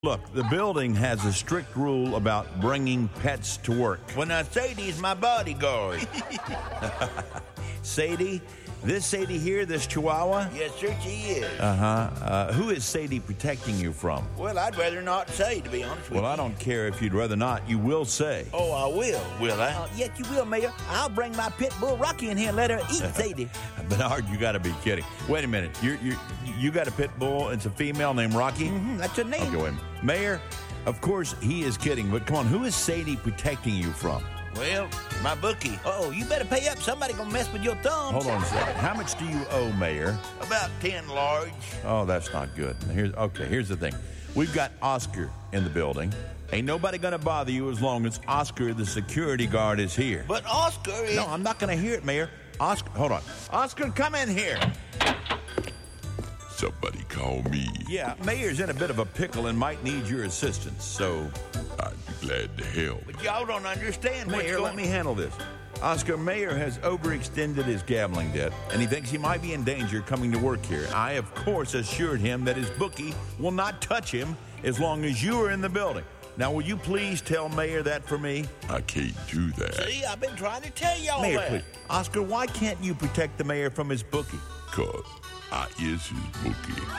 Look, the building has a strict rule about bringing pets to work. Well, now, Sadie's my bodyguard. Sadie? This Sadie here, this Chihuahua? Yes, sir, she is. Who is Sadie protecting you from? Well, I'd rather not say, to be honest with you. Well, I don't care if you'd rather not. You will say. Oh, I will I? Yes, you will, Mayor. I'll bring my pit bull Rocky in here and let her eat Sadie. Bernard, you got to be kidding. Wait a minute. You got a pit bull. It's a female named Rocky? Mm-hmm, that's her name. Okay, wait a minute. Mayor, of course, he is kidding, but come on, who is Sadie protecting you from? Well, my bookie. Oh, you better pay up. Somebody gonna mess with your thumbs. Hold on a second. How much do you owe, Mayor? About 10 large. Oh, that's not good. Here's the thing. We've got Oscar in the building. Ain't nobody gonna bother you as long as Oscar, the security guard, is here. But Oscar is... No, I'm not gonna hear it, Mayor. Oscar, hold on. Oscar, come in here. Somebody call me. Yeah, Mayor's in a bit of a pickle and might need your assistance, so... I'd be glad to help. But y'all don't understand what's Mayor, going... let me handle this. Oscar, Mayor has overextended his gambling debt, and he thinks he might be in danger coming to work here. I, of course, assured him that his bookie will not touch him as long as you are in the building. Now, will you please tell Mayor that for me? I can't do that. See, I've been trying to tell y'all Mayor, that. please. Oscar, why can't you protect the Mayor from his bookie? 'Cause I is his bookie.